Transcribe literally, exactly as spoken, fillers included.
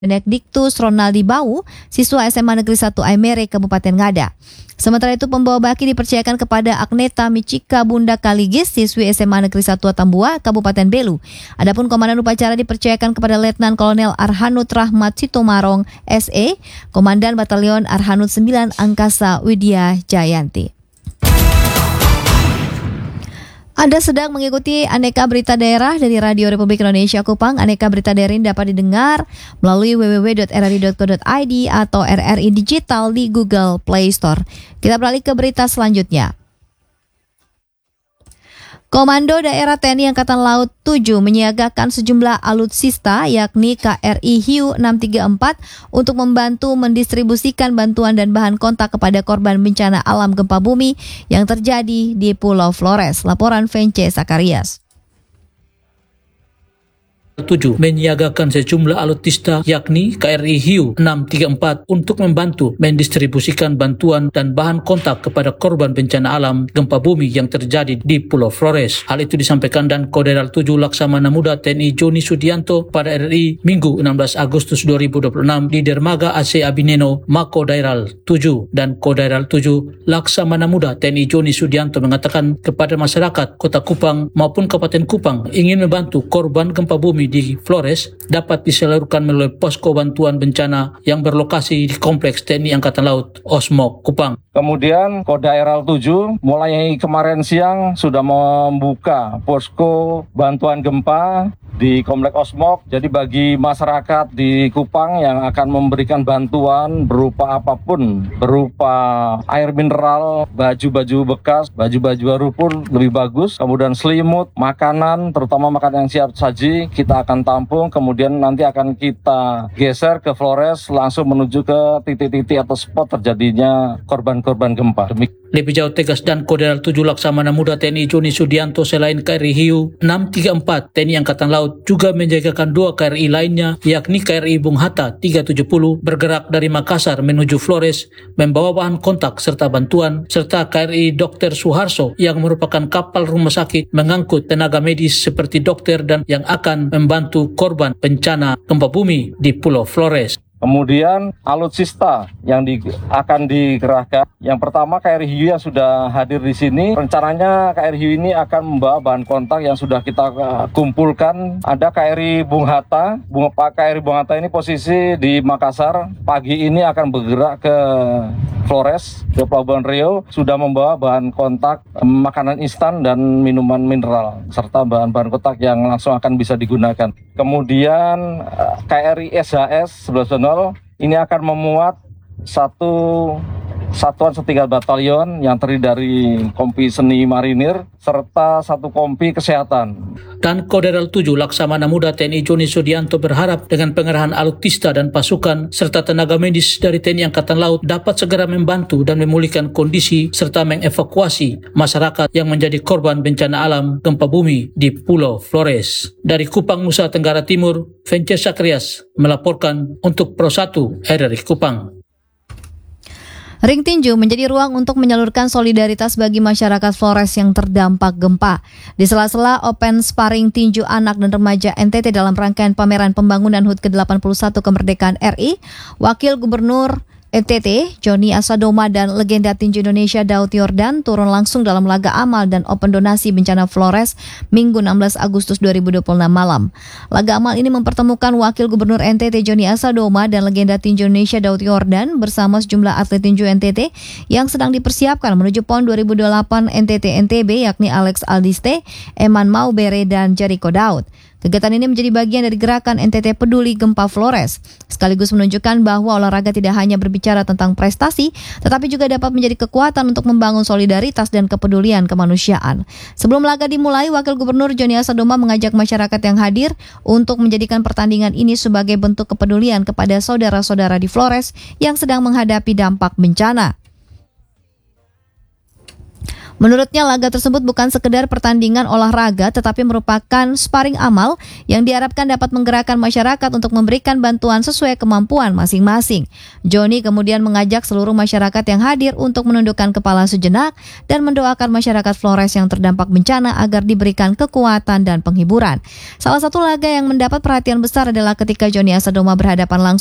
Benediktus Ronaldi Bau, siswa S M A Negeri satu Aimere, Kabupaten Ngada. Sementara itu pembawa baki dipercayakan kepada Agneta Micika Bunda Kaligis, siswi S M A Negeri satu Atambua, Kabupaten Belu. Adapun komandan upacara dipercayakan kepada Letnan Kolonel Arhanud Rahmat Sitomarong, S E, Komandan Batalion Arhanud sembilan Angkasa Widya Jayanti. Anda sedang mengikuti Aneka Berita Daerah dari Radio Republik Indonesia Kupang. Aneka Berita Daerah ini dapat didengar melalui w w w titik r r i titik co titik i d atau R R I Digital di Google Play Store. Kita beralih ke berita selanjutnya. Komando Daerah T N I Angkatan Laut tujuh menyiagakan sejumlah alutsista yakni K R I Hiu enam tiga empat untuk membantu mendistribusikan bantuan dan bahan kontak kepada korban bencana alam gempa bumi yang terjadi di Pulau Flores. Laporan Vence Sakarias. tujuh menyiagakan sejumlah alutsista yakni K R I Hiu enam tiga empat untuk membantu mendistribusikan bantuan dan bahan kontak kepada korban bencana alam gempa bumi yang terjadi di Pulau Flores. Hal itu disampaikan dan Koderal tujuh Laksamana Muda T N I Joni Sudianto pada R R I Minggu enam belas Agustus dua ribu dua puluh enam di Dermaga A C Abineno Makoderal tujuh, dan Koderal tujuh Laksamana Muda T N I Joni Sudianto mengatakan kepada masyarakat Kota Kupang maupun Kabupaten Kupang ingin membantu korban gempa bumi di Flores dapat disalurkan melalui posko bantuan bencana yang berlokasi di Kompleks T N I Angkatan Laut Osmok Kupang. Kemudian Kodaeral tujuh mulai kemarin siang sudah membuka posko bantuan gempa di Kompleks Osmok. Jadi bagi masyarakat di Kupang yang akan memberikan bantuan berupa apapun, berupa air mineral, baju-baju bekas, baju-baju baru pun lebih bagus, kemudian selimut, makanan, terutama makanan yang siap saji, kita akan tampung, kemudian nanti akan kita geser ke Flores langsung menuju ke titik-titik atau spot terjadinya korban-korban gempa. Demikian. Lebih jauh tegas dan Koderal tujuh Laksamana Muda T N I Joni Sudianto selain K R I Hiu enam tiga empat, T N I Angkatan Laut juga menjagakan dua K R I lainnya yakni K R I Bung Hatta tiga tujuh nol bergerak dari Makassar menuju Flores membawa bahan kontak serta bantuan, serta K R I Dokter Suharso yang merupakan kapal rumah sakit mengangkut tenaga medis seperti dokter dan yang akan membantu korban bencana gempa bumi di Pulau Flores. Kemudian alutsista yang di, akan dikerahkan. Yang pertama K R I Hiu yang sudah hadir di sini. Rencananya K R I Hiu ini akan membawa bahan kontak yang sudah kita uh, kumpulkan. Ada K R I Bung Hatta. Bung, Pak K R I Bung Hatta ini posisi di Makassar. Pagi ini akan bergerak ke Flores, ke Pelabuhan Riau. Sudah membawa bahan kontak, um, makanan instan dan minuman mineral, serta bahan-bahan kontak yang langsung akan bisa digunakan. Kemudian uh, K R I S H S sebelas ini akan memuat satu satuan setingkat batalion yang terdiri dari kompi seni marinir serta satu kompi kesehatan. Dan Koderal tujuh Laksamana Muda T N I Joni Sudianto berharap dengan pengerahan alutsista dan pasukan serta tenaga medis dari T N I Angkatan Laut dapat segera membantu dan memulihkan kondisi serta mengevakuasi masyarakat yang menjadi korban bencana alam gempa bumi di Pulau Flores. Dari Kupang, Nusa Tenggara Timur, Vence Sakarias melaporkan untuk Pro satu R R I Kupang. Ring tinju menjadi ruang untuk menyalurkan solidaritas bagi masyarakat Flores yang terdampak gempa. Di sela-sela Open Sparring Tinju Anak dan Remaja N T T dalam rangkaian pameran pembangunan H U T ke delapan puluh satu kemerdekaan R I, Wakil Gubernur N T T, Joni Asadoma dan legenda tinju Indonesia Daud Yordan turun langsung dalam laga amal dan open donasi bencana Flores Minggu enam belas Agustus dua ribu dua puluh enam malam. Laga amal ini mempertemukan Wakil Gubernur N T T Joni Asadoma dan legenda tinju Indonesia Daud Yordan bersama sejumlah atlet tinju N T T yang sedang dipersiapkan menuju PON dua ribu dua puluh delapan N T T N T B yakni Alex Aldiste, Eman Maubere dan Jericho Daud. Kegiatan ini menjadi bagian dari gerakan N T T Peduli Gempa Flores, sekaligus menunjukkan bahwa olahraga tidak hanya berbicara tentang prestasi, tetapi juga dapat menjadi kekuatan untuk membangun solidaritas dan kepedulian kemanusiaan. Sebelum laga dimulai, Wakil Gubernur Joni Asadoma mengajak masyarakat yang hadir untuk menjadikan pertandingan ini sebagai bentuk kepedulian kepada saudara-saudara di Flores yang sedang menghadapi dampak bencana. Menurutnya laga tersebut bukan sekedar pertandingan olahraga tetapi merupakan sparring amal yang diharapkan dapat menggerakkan masyarakat untuk memberikan bantuan sesuai kemampuan masing-masing. Joni kemudian mengajak seluruh masyarakat yang hadir untuk menundukkan kepala sejenak dan mendoakan masyarakat Flores yang terdampak bencana agar diberikan kekuatan dan penghiburan. Salah satu laga yang mendapat perhatian besar adalah ketika Joni Asadoma berhadapan langsung